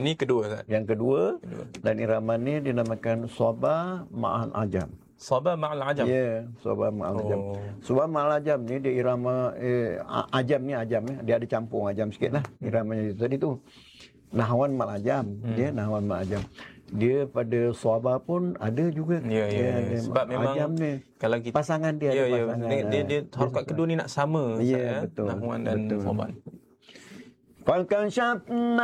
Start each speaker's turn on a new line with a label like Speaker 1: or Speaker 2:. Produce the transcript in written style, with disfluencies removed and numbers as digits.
Speaker 1: Ini kedua Ustaz.
Speaker 2: Yang kedua. Dan irama ni dinamakan Sabah Ma'al Ajam.
Speaker 1: Sabah Ma'al Ajam.
Speaker 2: Ya, Sabah Ma'al Ajam. Sabah Ma'al Ajam ni dia irama ajam ni dia ada campur ajam sikit lah iramanya itu tadi tu. Nahwan Ma'al Ajam. Dia Nahwan Ma'al Ajam. Dia pada Sabah pun ada juga.
Speaker 1: Ya. Sebab memang
Speaker 2: ajam ni
Speaker 1: kalau kita
Speaker 2: pasangan dia ada pasangan.
Speaker 1: Dia harokat kedua ni nak sama.
Speaker 2: Ya, betul.
Speaker 1: Nahwan dan Sabah.
Speaker 2: Falkan syabna